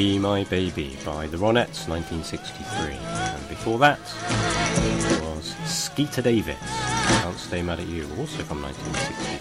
Be My Baby by the Ronettes, 1963. And before that was Skeeter Davis, Can't Stay Mad at You, also from 1963.